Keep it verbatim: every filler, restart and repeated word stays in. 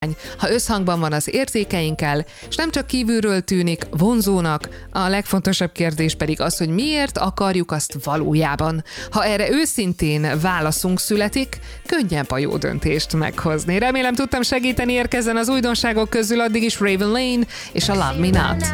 Ha összhangban van az érzékeinkkel, és nem csak kívülről tűnik vonzónak, a legfontosabb kérdés pedig az, hogy miért akarjuk azt valójában. Ha erre őszintén válaszunk születik, könnyebb a jó döntést meghozni. Remélem tudtam segíteni, érkezzen az újdonságok közül, addig is Raven Lane és a Love Me Not.